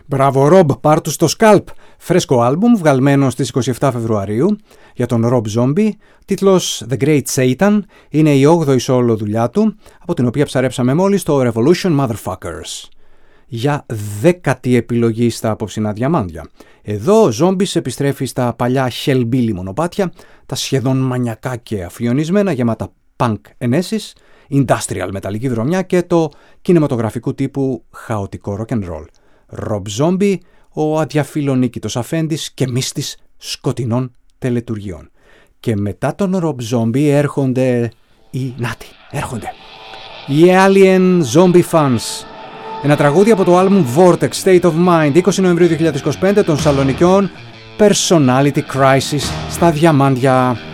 Μπράβο Rob, πάρ' του στο Scalp. Φρέσκο άλμπουμ βγαλμένο στις 27 Φεβρουαρίου για τον Rob Zombie. Τίτλος The Great Satan, είναι η 8η solo δουλειά του, από την οποία ψαρέψαμε μόλις το Revolution Motherfuckers. Για 10η επιλογή στα απόψινα διαμάντια. Εδώ ο Zombies επιστρέφει στα παλιά hellbilly μονοπάτια, τα σχεδόν μανιακά και αφιονισμένα γεμάτα punk ενέσεις, industrial μεταλλική βρωμιά και το κινηματογραφικού τύπου χαοτικό rock and roll. Rob Zombie, ο αδιαφιλονίκητος αφέντης και μύστης σκοτεινών τελετουργιών. Και μετά τον Rob Zombie έρχονται οι Alien Zombie Fans. Ένα τραγούδι από το άλμπουμ Vortex State of Mind, 20 Νοεμβρίου 2025 των Σαλονικιών, Personality Crisis στα διαμάντια.